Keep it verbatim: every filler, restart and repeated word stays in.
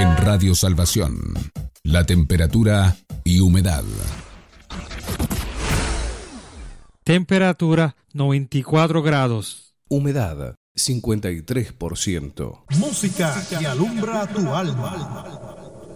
En Radio Salvación, la temperatura y humedad. Temperatura noventa y cuatro grados. Humedad cincuenta y tres por ciento. Música que alumbra tu alma.